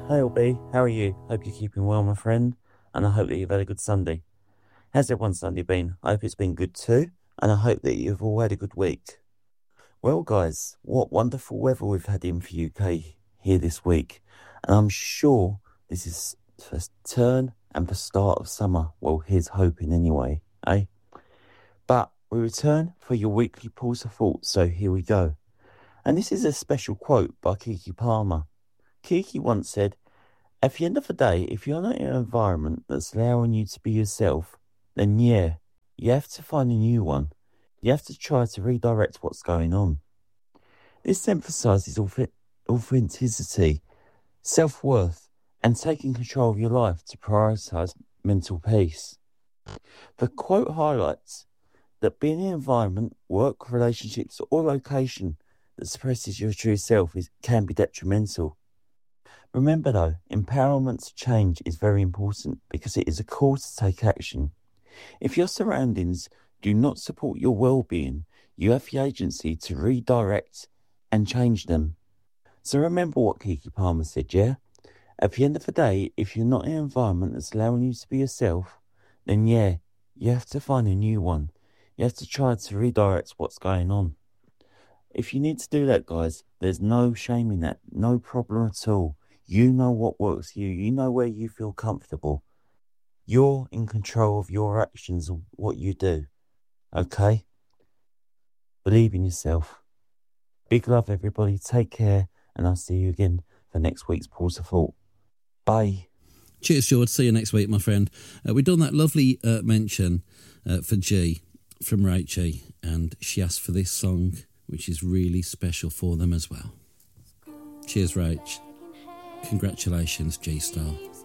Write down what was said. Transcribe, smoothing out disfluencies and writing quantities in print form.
Hey LB, how are you? Hope you're keeping well, my friend, and I hope that you've had a good Sunday. How's everyone's Sunday been? I hope it's been good too, and I hope that you've all had a good week. Well, guys, what wonderful weather we've had in for UK here this week, and I'm sure this is the turn and the start of summer. Well, here's hoping anyway, eh? But we return for your weekly pulse of thought, so here we go. And this is a special quote by Kiki Palmer. Kiki once said, "At the end of the day, if you're not in an environment that's allowing you to be yourself, then yeah, you have to find a new one. You have to try to redirect what's going on." This emphasizes authenticity, self-worth, and taking control of your life to prioritize mental peace. The quote highlights that being in an environment, work, relationships, or location that suppresses your true self can be detrimental. Remember though, empowerment to change is very important because it is a call to take action. If your surroundings do not support your well-being, you have the agency to redirect and change them. So remember what Kiki Palmer said, yeah? At the end of the day, if you're not in an environment that's allowing you to be yourself, then yeah, you have to find a new one. You have to try to redirect what's going on. If you need to do that, guys, there's no shame in that, no problem at all. You know what works for you. You know where you feel comfortable. You're in control of your actions and what you do. Okay? Believe in yourself. Big love, everybody. Take care. And I'll see you again for next week's Pulse of Thought. Bye. Cheers, George. See you next week, my friend. We've done that lovely mention for G from Rachie, and she asked for this song, which is really special for them as well. Cheers, Rach. Congratulations, G-Star.